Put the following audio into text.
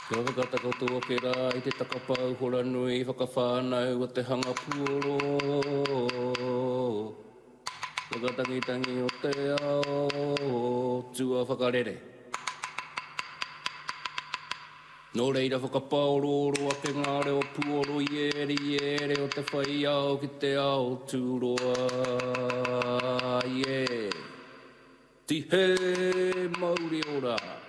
Kia whakata koutou ke rā I te takapau hora nui whakawhānau o te hanga puoro. Whakatangitangi o te ao tua whakarere. Nō reira whakapaororo ake ngā reo puoro iere o te whai ao ki te ao tūroa. Ti he mauri ora.